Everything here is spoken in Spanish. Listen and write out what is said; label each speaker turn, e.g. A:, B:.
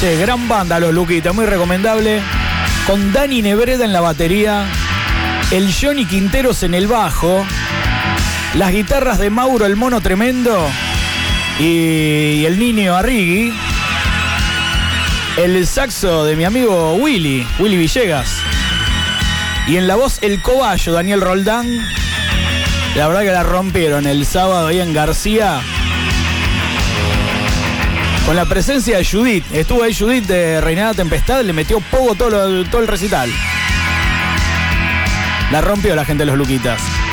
A: Sí, gran banda los Luquitas, muy recomendable. Con Dani Nebreda en la batería, el Johnny Quinteros en el bajo, las guitarras de Mauro el Mono Tremendo y el Niño Arrigui, el saxo de mi amigo Willy Villegas, y en la voz el cobayo Daniel Roldán. La verdad que la rompieron el sábado ahí en García, con la presencia de Judith. Estuvo ahí Judith de Reinada Tempestad, le metió poco todo el recital. La rompió la gente de los Luquitas.